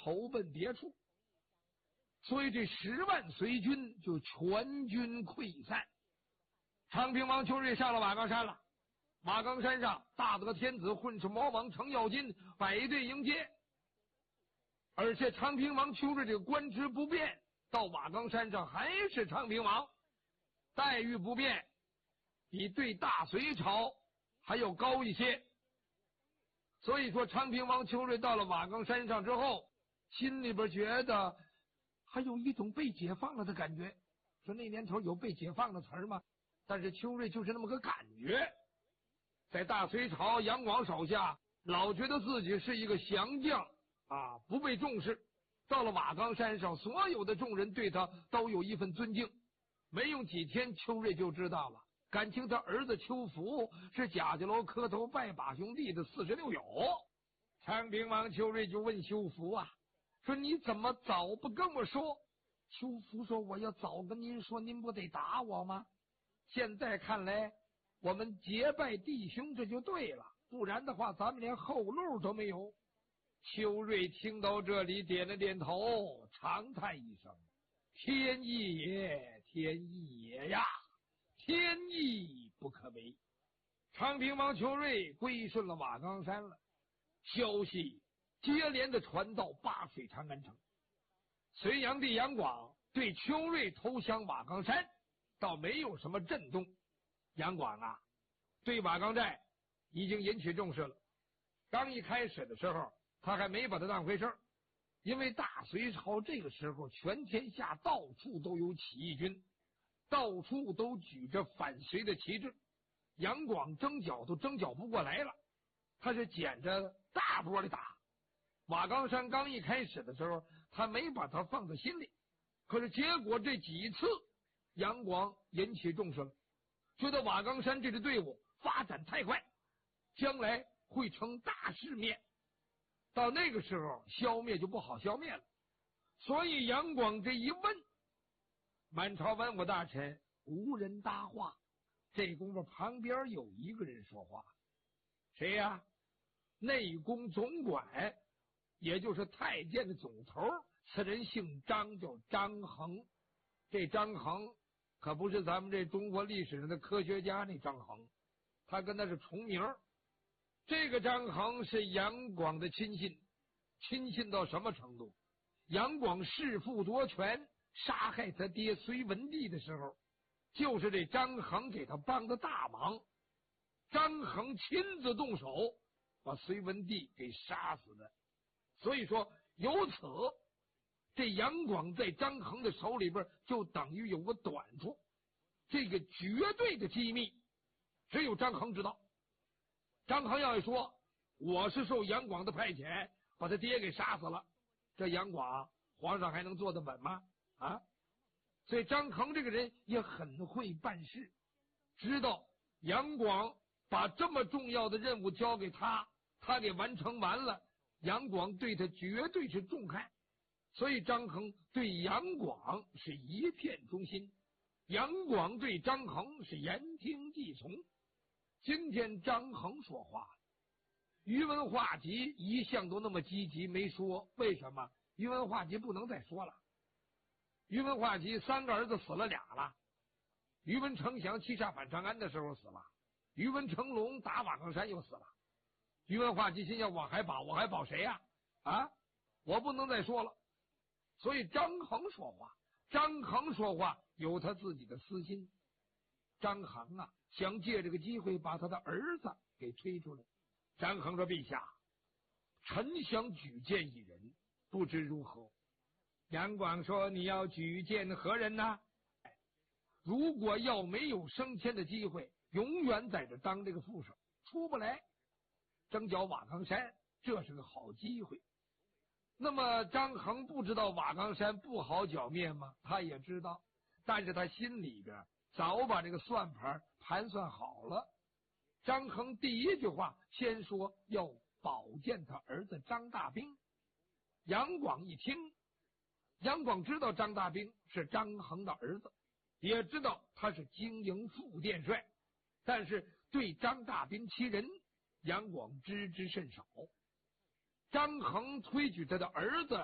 投奔别处，所以这10万随军就全军溃散。昌平王邱瑞上了瓦岗山了，瓦岗山上大德天子、混世魔王程咬金摆队迎接，而且昌平王邱瑞这个官职不变，到瓦岗山上还是昌平王，待遇不变，比对大隋朝还要高一些。所以说昌平王邱瑞到了瓦岗山上之后，心里边觉得还有一种被解放了的感觉。说那年头有被解放的词儿吗？但是邱瑞就是那么个感觉。在大隋朝杨广手下，老觉得自己是一个降将啊，不被重视。到了瓦岗山上，所有的众人对他都有一份尊敬。没用几天，邱瑞就知道了，感情他儿子邱福是贾家楼磕头拜把兄弟的46友。昌平王邱瑞就问邱福啊，说你怎么早不跟我说？邱福说，我要早跟您说，您不得打我吗？现在看来我们结拜弟兄，这就对了，不然的话咱们连后路都没有。邱瑞听到这里点了点头，长叹一声，天意也，天意也呀，天意不可违。昌平王邱瑞归顺了瓦岗山了，消息接连的传到八水长安城。隋炀帝杨广对邱瑞投降瓦岗山倒没有什么震动。杨广啊，对瓦岗寨已经引起重视了。刚一开始的时候，他还没把它当回事儿，因为大隋朝这个时候全天下到处都有起义军，到处都举着反隋的旗帜，杨广征剿都征剿不过来了，他是捡着大波的打。瓦岗山刚一开始的时候，他没把它放在心里，可是结果这几次杨广引起重视了，觉得瓦岗山这支队伍发展太快，将来会成大事面，到那个时候消灭就不好消灭了。所以杨广这一问，满朝文武大臣无人答话。这功夫旁边有一个人说话，谁呀？内宫总管，也就是太监的总头，此人姓张，叫张衡。这张衡可不是咱们这中国历史上的科学家那张衡，他跟他是重名。这个张衡是杨广的亲信，亲信到什么程度？杨广弑父夺权，杀害他爹隋文帝的时候，就是这张衡给他帮的大忙。张衡亲自动手把隋文帝给杀死的。所以说由此这杨广在张衡的手里边就等于有个短处，这个绝对的机密只有张衡知道。张衡要一说我是受杨广的派遣把他爹给杀死了，这杨广皇上还能坐得稳吗？啊！所以张衡这个人也很会办事，知道杨广把这么重要的任务交给他，他给完成完了，杨广对他绝对是重看，所以张衡对杨广是一片忠心，杨广对张衡是言听计从。今天张衡说话，宇文化及一向都那么积极没说，为什么？宇文化及不能再说了。宇文化及3个儿子死了2了，宇文成祥欺诈反长安的时候死了，宇文成龙打瓦岗山又死了。宇文化及心想我还保谁呀？啊，我不能再说了。所以张衡说话，张衡说话有他自己的私心。张衡啊，想借这个机会把他的儿子给推出来。张衡说：“陛下，臣想举荐一人，不知如何？”杨广说：“你要举荐何人呢？如果要没有升迁的机会，永远在这当这个副手，出不来，征剿瓦岗山，这是个好机会。”那么张衡不知道瓦岗山不好剿灭吗？他也知道，但是他心里边早把这个算盘盘算好了。张衡第一句话先说要保荐他儿子张大兵。杨广一听，杨广知道张大兵是张衡的儿子，也知道他是经营副殿帅，但是对张大兵其人，杨广知之甚少。张衡推举他的儿子